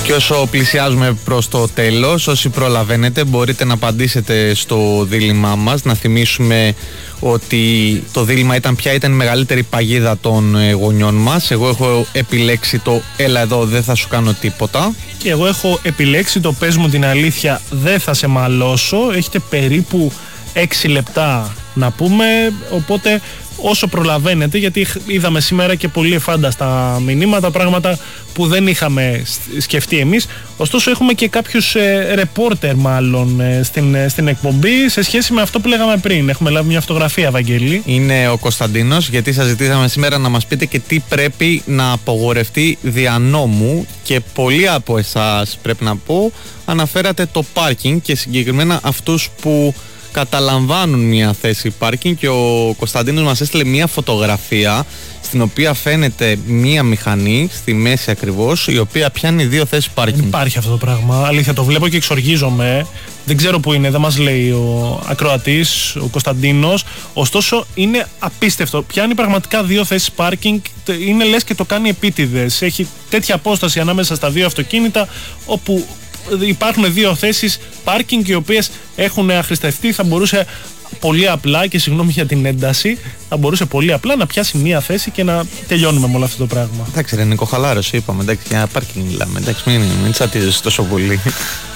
Και όσο πλησιάζουμε προς το τέλος, όσοι προλαβαίνετε μπορείτε να απαντήσετε στο δίλημά μας. Να θυμίσουμε ότι το δίλημμα ήταν ποια ήταν η μεγαλύτερη παγίδα των γονιών μας. Εγώ έχω επιλέξει το έλα εδώ δεν θα σου κάνω τίποτα. Και εγώ έχω επιλέξει το πες μου την αλήθεια δεν θα σε μαλώσω. Έχετε περίπου 6 λεπτά να πούμε, οπότε όσο προλαβαίνετε, γιατί είδαμε σήμερα και πολύ εφάνταστα μηνύματα, πράγματα που δεν είχαμε σκεφτεί εμείς. Ωστόσο έχουμε και κάποιους ρεπόρτερ μάλλον στην εκπομπή σε σχέση με αυτό που λέγαμε πριν. Έχουμε λάβει μια φωτογραφία, Βαγγέλη. Είναι ο Κωνσταντίνος, γιατί σας ζητήσαμε σήμερα να μας πείτε και τι πρέπει να απογορευτεί δια νόμου, και πολλοί από εσάς, πρέπει να πω, αναφέρατε το πάρκινγκ και συγκεκριμένα αυτούς που καταλαμβάνουν μια θέση πάρκινγκ, και ο Κωνσταντίνος μας έστειλε μια φωτογραφία στην οποία φαίνεται μια μηχανή στη μέση ακριβώς, η οποία πιάνει 2 θέσεις πάρκινγκ. Δεν υπάρχει αυτό το πράγμα, αλήθεια, το βλέπω και εξοργίζομαι. Δεν ξέρω που είναι, δεν μας λέει ο ακροατής, ο Κωνσταντίνος. Ωστόσο είναι απίστευτο, πιάνει πραγματικά 2 θέσεις πάρκινγκ. Είναι λες και το κάνει επίτηδες. Έχει τέτοια απόσταση ανάμεσα στα 2 αυτοκίνητα, όπου υπάρχουν 2 θέσεις πάρκινγκ οι οποίες έχουν αχρηστευτεί. Θα μπορούσε πολύ απλά, και συγγνώμη για την ένταση, θα μπορούσε πολύ απλά να πιάσει μία θέση και να τελειώνουμε με όλο αυτό το πράγμα. Εντάξει, Νίκο, χαλάρωση είπαμε. Εντάξει, για πάρκινγκ μιλάμε. Εντάξει, μην τσατίζεσαι τόσο πολύ.